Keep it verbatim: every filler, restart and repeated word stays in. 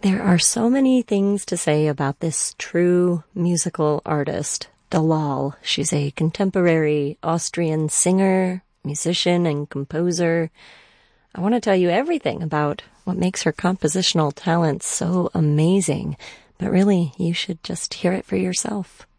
There are so many things to say about this true musical artist, Dalal. She's a contemporary Austrian singer, musician, and composer. I want to tell you everything about what makes her compositional talent so amazing, but really, you should just hear it for yourself.